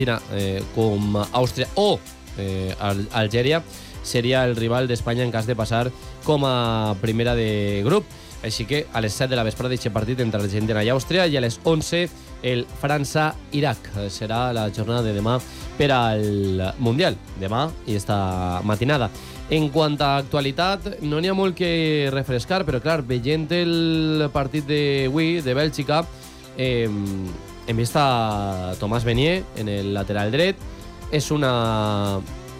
com Àustria o Algèria, seria el rival d'Espanya en cas de passar com a primera de grup. Així que a les 7 de la vesprada d'aquest partit entre Argentina i Àustria, i a les 11 el França-Iraq. Serà la jornada de demà per al Mundial. Demà i esta matinada. En quant a actualitat, no n'hi ha molt que refrescar, però clar, veient el partit d'avui de Bèlgica, hem vist a Thomas Meunier en el lateral dret. És una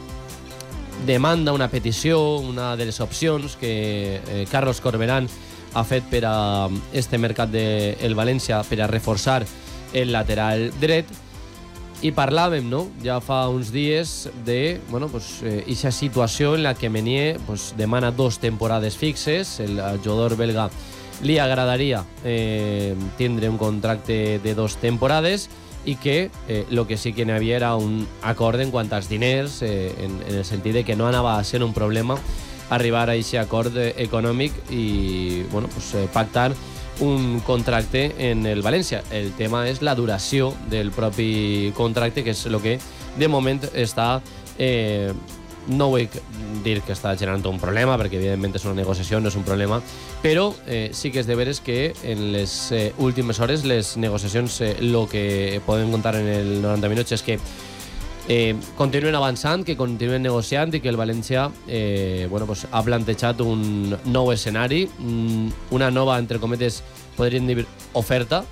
demanda, una petició, una de les opcions que Carlos Corberán ha fet per a este mercat del València per a reforçar el lateral dret. I parlàvem, no?, ja fa uns dies de, aquesta situació en la que Meunier demana 2 temporades fixes. El jugador belga li agradaria tindre un contracte de 2 temporades i que el que sí que n'hi havia era un acord en quant als diners, en el sentit de que no anava a ser un problema arribar a aquest acord econòmic i pactar un contracte en el València. El tema és la duració del propi contracte, que és el que de moment està... no vull dir que està generant un problema, perquè evidentment és una negociació, no és un problema, però sí que és de veres que en les últimes hores les negociacions, el que podem contar en el 90 minuts és que continuen avançant, que continuen negociant i que el València ha plantejat un nou escenari, una nova, entre cometes, podríem dir oferta,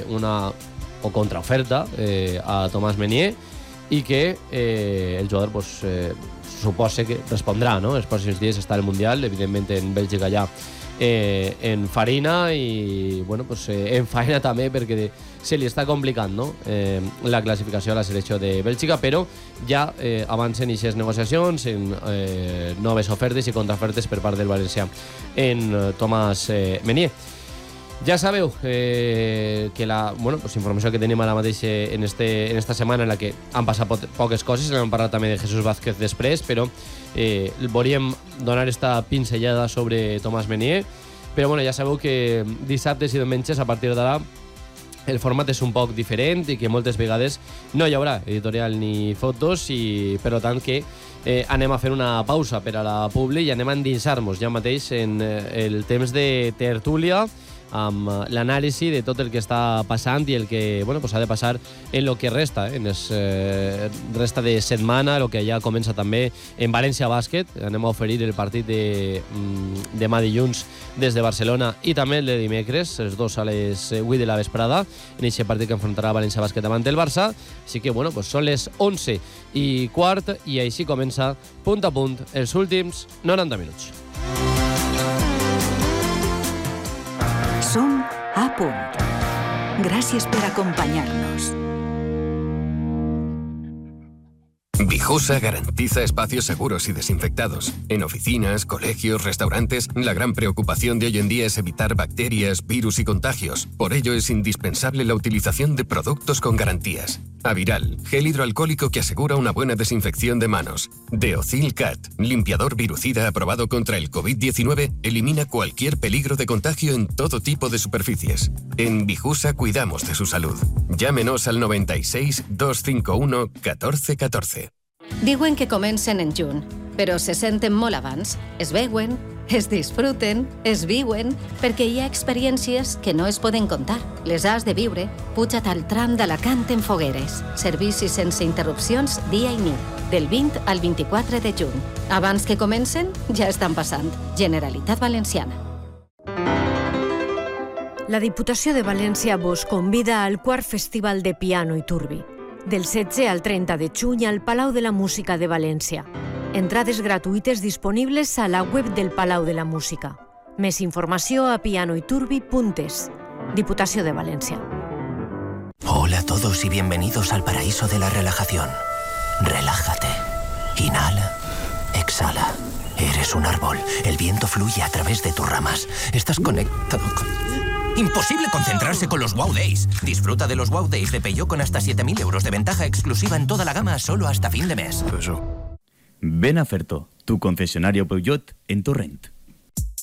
o contraoferta a Thomas Meunier, i que el jugador suposa que respondrà, no? Els pròxims dies està el Mundial, evidentment en Bèlgica ja en farina i en faena també, perquè se li està complicant, no?, la classificació a la selecció de Bèlgica, però ja avancen aquestes negociacions en noves ofertes i contraofertes per part del València en Thomas Meunier. Ja sabeu que la informació que tenim ara mateix en esta setmana, en la que han passat poques coses, n'hem parlat també de Jesús Vázquez després, però volíem donar esta pinzellada sobre Thomas Meunier. Però ja sabeu que dissabtes i diumenges, a partir d'ara, el format és un poc diferent i que moltes vegades no hi haurà editorial ni fotos, i per tant que anem a fer una pausa per a la publi i anem a endinsar-nos ja mateix en el temps de tertúlia, amb l'anàlisi de tot el que està passant i el que ha de passar en el que resta, en resta de setmana, el que ja comença també en València Bàsquet. Anem a oferir el partit de demà dilluns des de Barcelona i també el de dimecres, els dos a les 8 de la vesprada, en aquest partit que enfrontarà València Bàsquet davant el Barça. Així que són les 11:15 i així comença punt a punt els últims 90 minuts. Som a punt. Gràcies per acompañarnos. Vijusa garantiza espacios seguros y desinfectados. En oficinas, colegios, restaurantes, la gran preocupación de hoy en día es evitar bacterias, virus y contagios. Por ello es indispensable la utilización de productos con garantías. Aviral, gel hidroalcohólico que asegura una buena desinfección de manos. Deocil Cat, limpiador virucida aprobado contra el COVID-19, elimina cualquier peligro de contagio en todo tipo de superficies. En Vijusa cuidamos de su salud. Llámenos al 96 251 14 14. Diuen que comencen en juny, però se senten molt abans. Es veuen, es disfruten, es viuen, perquè hi ha experiències que no es poden contar. Les has de viure. Puja't al tram d'Alacant en Fogueres. Servicis sense interrupcions dia i nit, del 20 al 24 de juny. Abans que comencen, ja estan passant. Generalitat Valenciana. La Diputació de València vos convida al quart Festival de Piano i Turbi, del 16 al 30 de juny al Palau de la Música de València. Entrades gratuïtes disponibles a la web del Palau de la Música. Més informació a pianoiturbi.es. Diputació de Valencia. Hola a todos y bienvenidos al paraíso de la relajación. Relájate. Inhala. Exhala. Eres un árbol. El viento fluye a través de tus ramas. Estás conectado con... Imposible concentrarse con los Wow Days. Disfruta de los Wow Days de Peugeot con hasta 7.000 euros de ventaja exclusiva en toda la gama solo hasta fin de mes. Ven a Ferto, tu concesionario Peugeot en Torrent.